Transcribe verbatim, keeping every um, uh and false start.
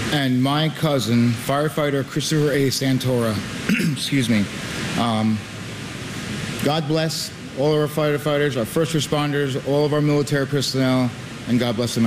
and my cousin, firefighter Christopher A. Santora. Excuse me. Um, God bless all of our firefighters, our first responders, all of our military personnel, and God bless America.